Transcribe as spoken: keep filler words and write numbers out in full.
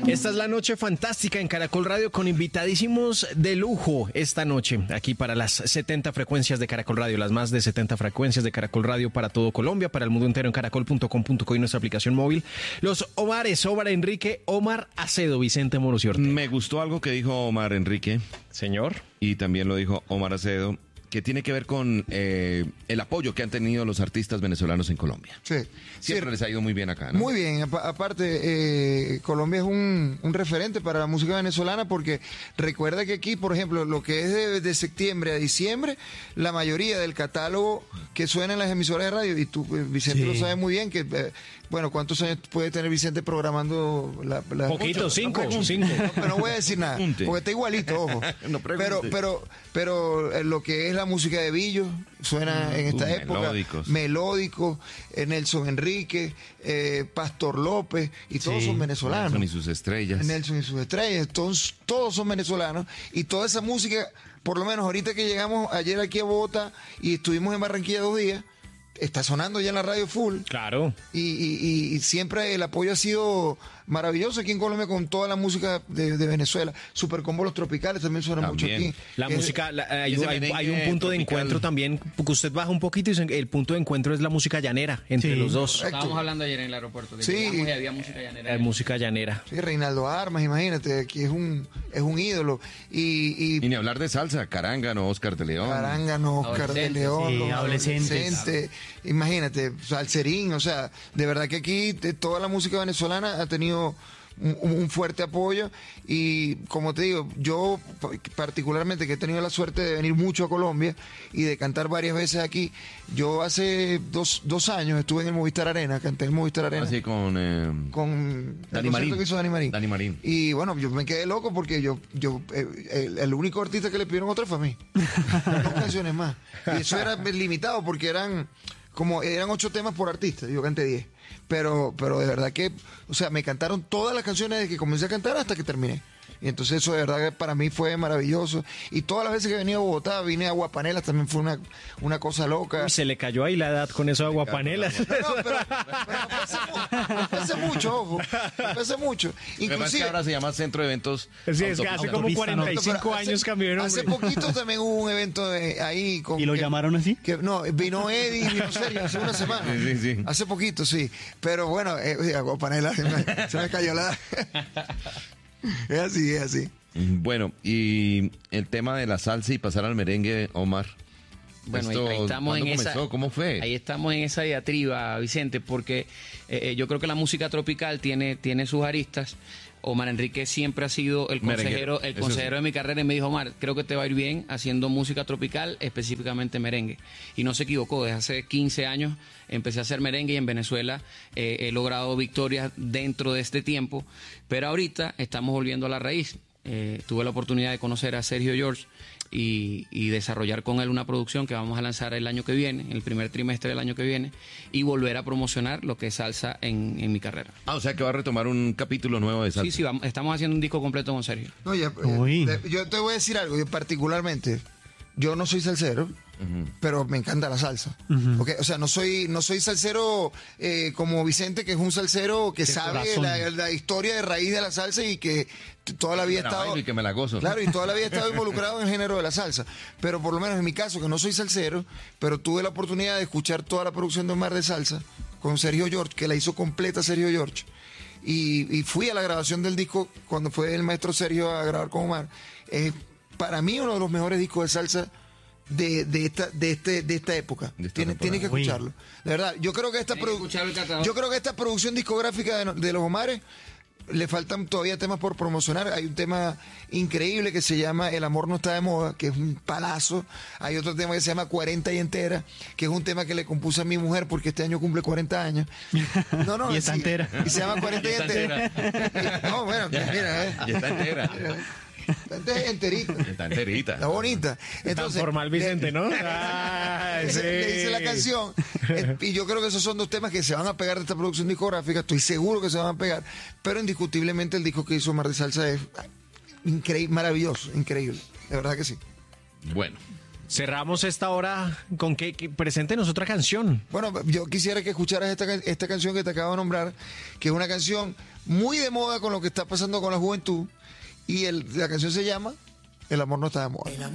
Esta es la noche fantástica en Caracol Radio con invitadísimos de lujo esta noche, aquí para las setenta frecuencias de Caracol Radio, las más de setenta frecuencias de Caracol Radio para todo Colombia, para el mundo entero en caracol punto com punto co y nuestra aplicación móvil. Los Omares, Omar Enrique, Omar Acedo, Vicente Morosi Ortega. Me gustó algo que dijo Omar Enrique. Señor. Y también lo dijo Omar Acedo, que tiene que ver con eh, el apoyo que han tenido los artistas venezolanos en Colombia. Sí. Siempre sí, les ha ido muy bien acá, ¿no? Muy bien. Aparte, eh, Colombia es un, un referente para la música venezolana porque recuerda que aquí, por ejemplo, lo que es de, de septiembre a diciembre, la mayoría del catálogo que suena en las emisoras de radio, y tú, Vicente, sí. lo sabes muy bien, que, eh, bueno, ¿cuántos años puede tener Vicente programando la... la Poquito, cinco. No, cinco. No, pero no voy a decir nada, porque está igualito, ojo. no pero, pero, pero lo que es la música de Billo suena mm, en esta uh, época. Melódicos. Melódico, eh, Nelson Enrique, eh, Pastor López, y todos sí. son venezolanos. Nelson y sus estrellas. Nelson y sus estrellas, todos, todos son venezolanos. Y toda esa música, por lo menos ahorita que llegamos ayer aquí a Bogotá y estuvimos en Barranquilla dos días, está sonando ya en la radio full. Claro. Y, y, y siempre el apoyo ha sido maravilloso aquí en Colombia con toda la música de, de Venezuela. Supercombo Los Tropicales también suena mucho aquí. La eh, música, la, hay, hay, hay un punto tropical. de encuentro también, porque usted baja un poquito y el punto de encuentro es la música llanera entre sí, los dos. Correcto. Estábamos hablando ayer en el aeropuerto que sí. y había música llanera. Hay música llanera. Sí, Reinaldo Armas, imagínate, aquí es un es un ídolo. Y, y, y ni hablar de salsa, Carángano, Oscar de León. Carángano, Oscar de León, sí, los adolescentes. adolescentes. Imagínate, Salserín, o sea, de verdad que aquí de, toda la música venezolana ha tenido un, un fuerte apoyo y como te digo, yo particularmente que he tenido la suerte de venir mucho a Colombia y de cantar varias veces aquí, yo hace dos, dos años estuve en el Movistar Arena, canté en el Movistar Arena. Así con... Eh, con Dani Marín. Que hizo Dani Marín. Dani Marín. Y bueno, yo me quedé loco porque yo, yo eh, el, el único artista que le pidieron otra fue a mí. Dos canciones más. Y eso era limitado porque eran... como eran ocho temas por artista, yo canté diez. Pero, pero de verdad que, o sea, me cantaron todas las canciones desde que comencé a cantar hasta que terminé. Y entonces eso de verdad que para mí fue maravilloso. Y todas las veces que venía a Bogotá, vine a Aguapanelas, también fue una, una cosa loca. Uy, se le cayó ahí la edad con eso de Aguapanelas. No, no, pero, pero no fue hace, no fue hace mucho, ojo. No fue hace mucho. Inclusive, que ahora se llama Centro de Eventos. Sí, es que hace como cuarenta y cinco hace, años cambió de nombre. Hace poquito también hubo un evento de, ahí. Con, ¿Y lo que, llamaron así? Que, no, vino Eddie, vino Sergio hace una semana. Sí, sí, sí. Hace poquito, sí. Pero bueno, eh, Aguapanelas, se me, se me cayó la... Es así, es así. Bueno, y el tema de la salsa y pasar al merengue, Omar. Bueno, Esto, ahí estamos en comenzó? esa. ¿Cómo fue? Ahí estamos en esa diatriba, Vicente, porque eh, yo creo que la música tropical tiene, tiene sus aristas. Omar Enrique siempre ha sido el consejero, el consejero sí. de mi carrera y me dijo, Omar, creo que te va a ir bien haciendo música tropical, específicamente merengue. Y no se equivocó, desde hace quince años empecé a hacer merengue y en Venezuela eh, he logrado victorias dentro de este tiempo, pero ahorita estamos volviendo a la raíz. Eh, tuve la oportunidad de conocer a Sergio George y, y desarrollar con él una producción que vamos a lanzar el año que viene, en el primer trimestre del año que viene, y volver a promocionar lo que es salsa en, en mi carrera. Ah, o sea que va a retomar un capítulo nuevo de salsa. Sí, sí, vamos, estamos haciendo un disco completo con Sergio. No, ya, eh, yo te voy a decir algo, yo particularmente, yo no soy salsero, uh-huh. pero me encanta la salsa. Uh-huh. Okay, o sea, no soy no soy salsero eh, como Vicente, que es un salsero que de sabe la, la historia de raíz de la salsa y que toda la vida ha estado... Y que me la gozo. Claro, y toda la vida he estado involucrado en el género de la salsa. Pero por lo menos en mi caso, que no soy salsero, pero tuve la oportunidad de escuchar toda la producción de Omar de Salsa con Sergio George, que la hizo completa Sergio George. Y, y fui a la grabación del disco cuando fue el maestro Sergio a grabar con Omar. Eh, para mí uno de los mejores discos de salsa de, de esta de este de esta época. De esta tiene, tiene que escucharlo. De verdad, yo creo que esta produ- yo creo que esta producción discográfica de, de los Omares le faltan todavía temas por promocionar. Hay un tema increíble que se llama El amor no está de moda, que es un palazo. Hay otro tema que se llama cuarenta y entera, que es un tema que le compuse a mi mujer porque este año cumple cuarenta años. No, no, y está sí, entera. Y se llama cuarenta y, y entera. entera. Y, no, bueno, mira, eh. Y está entera. Está enterita. Está enterita. Está bonita. Entonces, tan formal Vicente, ¿no? Ay, sí. Le dice la canción. Y yo creo que esos son dos temas que se van a pegar de esta producción discográfica. Estoy seguro que se van a pegar. Pero indiscutiblemente el disco que hizo Omar de Salsa es increíble, maravilloso, increíble. De verdad que sí. Bueno. Cerramos esta hora con que, que preséntenos otra canción. Bueno, yo quisiera que escucharas esta, esta canción que te acabo de nombrar, que es una canción muy de moda con lo que está pasando con la juventud, y el, la canción se llama El amor no está de moda.